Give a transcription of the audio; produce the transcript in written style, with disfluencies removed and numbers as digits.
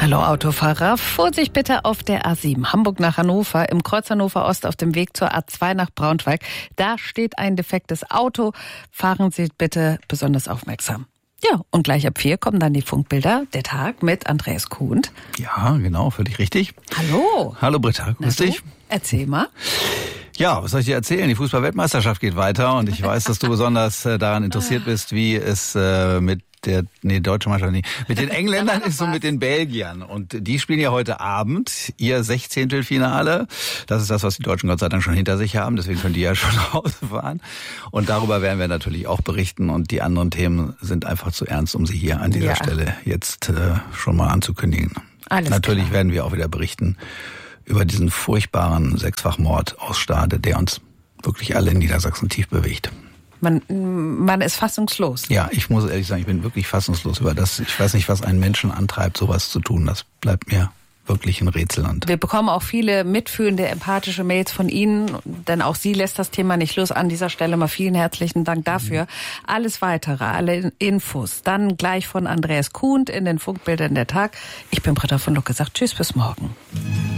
Hallo Autofahrer, Vorsicht bitte auf der A7 Hamburg nach Hannover, im Kreuz Hannover Ost auf dem Weg zur A2 nach Braunschweig. Da steht ein defektes Auto. Fahren Sie bitte besonders aufmerksam. Ja, und gleich ab 4 kommen dann die Funkbilder, der Tag mit Andreas Kuhnt. Ja, genau, völlig richtig. Hallo. Hallo Britta, grüß dich. Erzähl mal. Ja, was soll ich dir erzählen? Die Fußball-Weltmeisterschaft geht weiter und ich weiß, dass du besonders daran interessiert bist, wie es mit deutsche Mannschaft nicht, mit den Engländern ist und mit den Belgiern. Und die spielen ja heute Abend ihr 16. Finale. Das ist das, was die Deutschen Gott sei Dank schon hinter sich haben. Deswegen können die ja schon nach Hause fahren. Und darüber werden wir natürlich auch berichten. Und die anderen Themen sind einfach zu ernst, um sie hier an dieser Stelle jetzt schon mal anzukündigen. Alles natürlich klar. werden wir auch wieder berichten über diesen furchtbaren Sechsfachmord aus Stade, der uns wirklich alle in Niedersachsen tief bewegt. Man ist fassungslos. Ja, ich muss ehrlich sagen, ich bin wirklich fassungslos über das. Ich weiß nicht, was einen Menschen antreibt, sowas zu tun. Das bleibt mir wirklich ein Rätsel. Und wir bekommen auch viele mitfühlende, empathische Mails von Ihnen, denn auch Sie lässt das Thema nicht los. An dieser Stelle mal vielen herzlichen Dank dafür. Alles Weitere, alle Infos, dann gleich von Andreas Kuhnt in den Funkbildern der Tag. Ich bin Britta von Lucke, sagt tschüss, bis morgen.